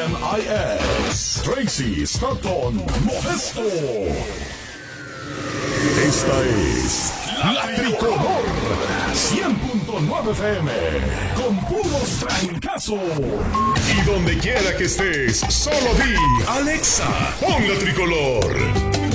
NIS, Tracy Stockton Modesto. Esta es La Tricolor 100.9 FM con puros trancazos. Y donde quiera que estés, solo di Alexa, pon La Tricolor.